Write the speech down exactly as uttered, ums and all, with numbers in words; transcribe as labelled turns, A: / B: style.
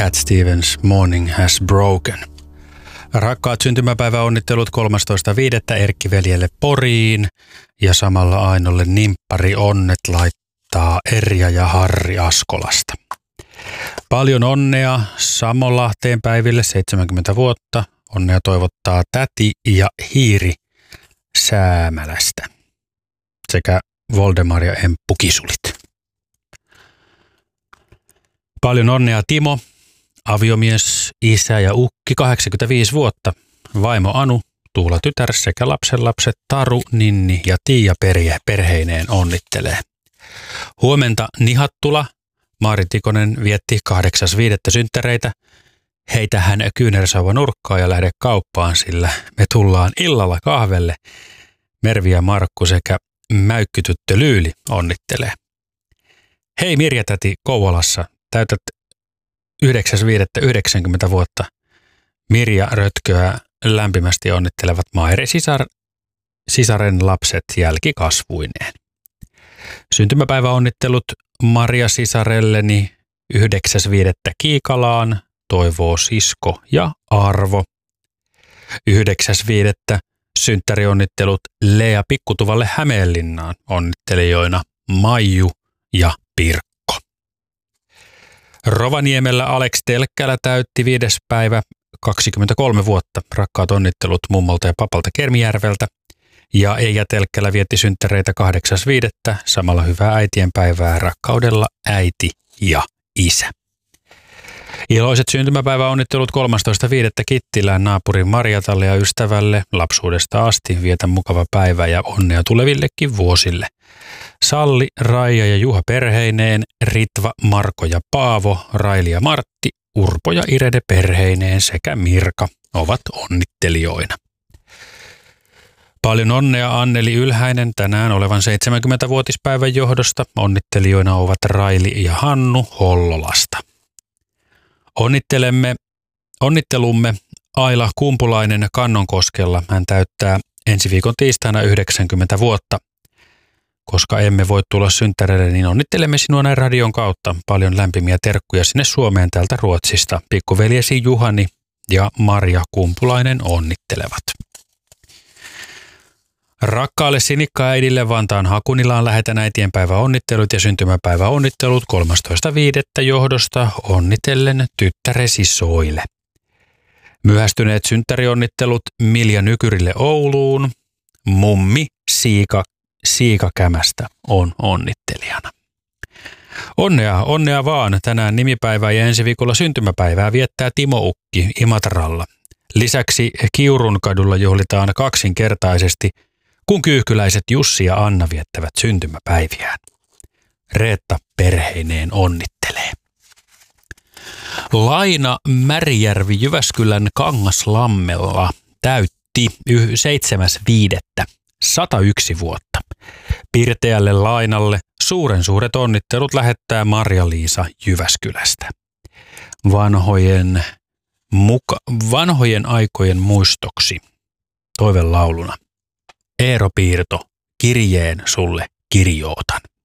A: Cat Stevens, Morning Has Broken. Rakkaat syntymäpäiväonnittelut kolmastoista viidettä Erkki-veljelle Poriin ja samalla Ainolle nimppari onnet laittaa Erja ja Harri Askolasta. Paljon onnea Sammonlahteen päiville seitsemänkymmentä vuotta. Onnea toivottaa täti ja hiiri Säämälästä sekä Voldemar ja Emppu Kisulit. Paljon onnea Timo, aviomies, isä ja ukki kahdeksankymmentäviisi vuotta. Vaimo Anu, Tuula tytär sekä lapsenlapset Taru, Ninni ja Tiia perhe, perheineen onnittelee. Huomenta Nihattula. Maari Tikonen vietti kahdeksas viidettä synttäreitä. Heitä hän kyynärsauva nurkkaa ja lähde kauppaan, sillä me tullaan illalla kahvelle. Mervi ja Markku sekä mäykkytyttö Lyyli onnittelee. Hei Mirja-täti Kouvolassa, täytät yhdeksäs viidettä yhdeksänkymmentä vuotta. Mirja Rötköä lämpimästi onnittelevat Mairi sisar, sisaren lapset jälkikasvuineen. Syntymäpäiväonnittelut Maria sisarelleni yhdeksäs viidettä Kiikalaan, toivoo sisko ja Arvo. yhdeksäs viidettä synttärionnittelut Lea Pikkutuvalle Hämeenlinnaan, onnittelijoina Maiju ja Pirkko. Rovaniemellä Alex Telkkälä täytti viides päivä kaksikymmentäkolme vuotta. Rakkaat onnittelut mummolta ja papalta Kermijärveltä. Ja Eija Telkkälä vietti synttäreitä kahdeksas viidettä Samalla hyvää äitienpäivää rakkaudella äiti ja isä. Iloiset syntymäpäiväonnittelut kolmastoista viidettä Kittilään naapurin Marjatalle ja ystävälle. Lapsuudesta asti vietä mukava päivä ja onnea tulevillekin vuosille. Salli, Raija ja Juha perheineen, Ritva, Marko ja Paavo, Raili ja Martti, Urpo ja Irede perheineen sekä Mirka ovat onnittelijoina. Paljon onnea Anneli Ylhäinen tänään olevan seitsemänkymmentävuotispäivän johdosta. Onnittelijoina ovat Raili ja Hannu Hollolasta. Onnittelemme, onnittelumme Aila Kumpulainen Kannonkoskella. Hän täyttää ensi viikon tiistaina yhdeksänkymmentä vuotta. Koska emme voi tulla synttäreille, niin onnittelemme sinua näin radion kautta. Paljon lämpimiä terkkuja sinne Suomeen täältä Ruotsista. Pikkuveljesi Juhani ja Marja Kumpulainen onnittelevat. Rakkaalle sinikkaäidille Vantaan Hakunilaan lähetän äitienpäivä onnittelut ja syntymäpäivä onnittelut kolmastoista viidettä johdosta onnitellen tyttäresi Soile. Myöhästyneet synttärionnittelut Milja Nykyrille Ouluun. Mummi Siika, Siikakämästä on onnittelijana. Onnea, onnea vaan. Tänään nimipäivää ja ensi viikolla syntymäpäivää viettää Timo Ukki Imatralla. Lisäksi Kiurunkadulla juhlitaan kaksinkertaisesti, kun kyyhkyläiset Jussi ja Anna viettävät syntymäpäiviään. Reetta perheineen onnittelee. Laina Märijärvi Jyväskylän Kangaslammella täytti seitsemäs viidettä sata yksi vuotta. Pirteälle Lainalle suuren suuret onnittelut lähettää Marja-Liisa Jyväskylästä. Vanhojen, muka, vanhojen aikojen muistoksi toivelauluna. Eero Piirto, kirjeen sulle kirjootan.